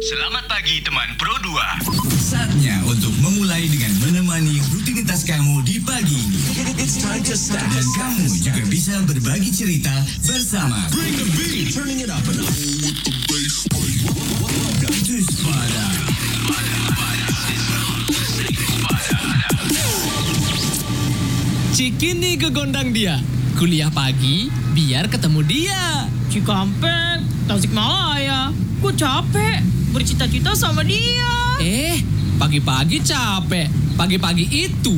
Selamat pagi teman Pro 2. Saatnya untuk memulai dengan menemani rutinitas kamu di pagi ini. Dan kamu juga bisa berbagi cerita bersama Bring the Beat, turning it up and up with the bass. Pada Cikini gegondang dia. Kuliah pagi biar ketemu dia. Cikampek, Tasikmalaya. Gue capek bercita-cita sama dia. Pagi-pagi capek. Pagi-pagi itu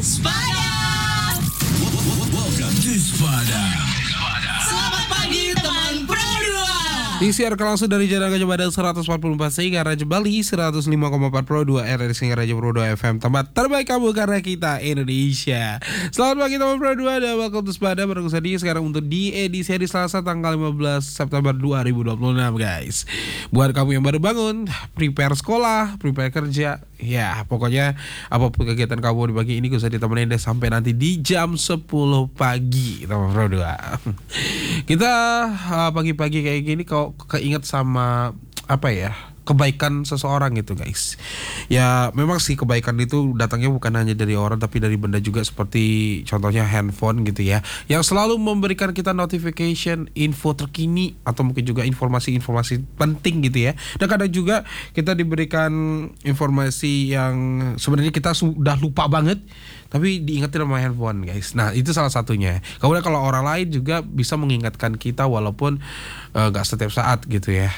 welcome to Spada. Selamat pagi teman Pro 2. Disiarkan langsung dari Jalan Gajah Mada 144 sehingga Raja Bali 105,4 Pro 2 RRI sehingga Raja Pro 2 FM, tempat terbaik kamu karena kita Indonesia. Selamat pagi teman Pro 2 dan welcome to Spada bareng saya sekarang untuk di edisi hari Selasa tanggal 15 September 2026 guys. Buat kamu yang baru bangun, prepare sekolah, prepare kerja, ya pokoknya apapun kegiatan kamu di pagi ini gue bisa ditemenin deh sampai nanti di jam 10 pagi teman Pro 2. Kita pagi-pagi kayak gini kok keinget sama apa ya, kebaikan seseorang gitu guys. Ya memang sih kebaikan itu datangnya bukan hanya dari orang tapi dari benda juga, seperti contohnya handphone gitu ya, yang selalu memberikan kita notification, info terkini atau mungkin juga informasi-informasi penting gitu ya. Dan kadang juga kita diberikan informasi yang sebenarnya kita sudah lupa banget tapi diingetin sama handphone guys. Nah itu salah satunya. Kemudian kalau orang lain juga bisa mengingatkan kita walaupun gak setiap saat gitu ya.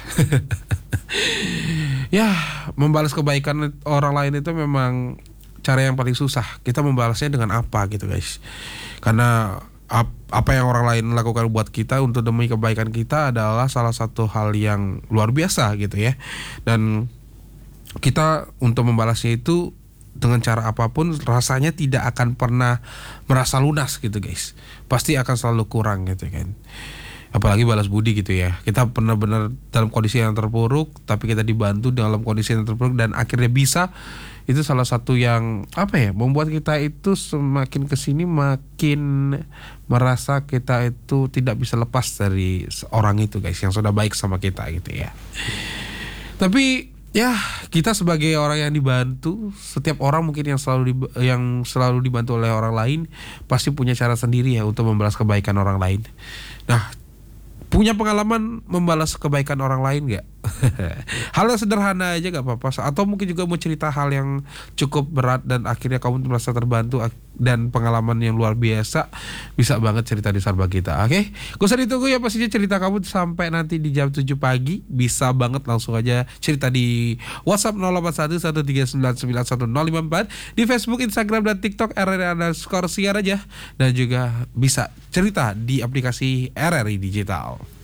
Ya membalas kebaikan orang lain itu memang cara yang paling susah. Kita membalasnya dengan apa gitu guys. Karena apa yang orang lain lakukan buat kita untuk demi kebaikan kita adalah salah satu hal yang luar biasa gitu ya. Dan kita untuk membalasnya itu dengan cara apapun rasanya tidak akan pernah merasa lunas gitu guys. Pasti akan selalu kurang gitu kan. Apalagi balas budi gitu ya. Kita benar-benar dalam kondisi yang terpuruk tapi kita dibantu dalam kondisi yang terpuruk dan akhirnya bisa. Itu salah satu yang apa ya, membuat kita itu semakin kesini makin merasa kita itu tidak bisa lepas dari orang itu guys yang sudah baik sama kita gitu ya. Tapi ya kita sebagai orang yang dibantu, setiap orang mungkin yang selalu dibantu oleh orang lain pasti punya cara sendiri ya untuk membalas kebaikan orang lain. Nah, punya pengalaman membalas kebaikan orang lain gak? Hal yang sederhana aja gak apa-apa. Atau mungkin juga mau cerita hal yang cukup berat dan akhirnya kamu merasa terbantu dan pengalaman yang luar biasa, bisa banget cerita di Sarba kita. Oke? Gak usah ditunggu ya pastinya cerita kamu sampai nanti di jam 7 pagi. Bisa banget langsung aja cerita di WhatsApp 0811399154, di Facebook, Instagram, dan TikTok RRI_siar aja. Dan juga bisa cerita di aplikasi RRI Digital.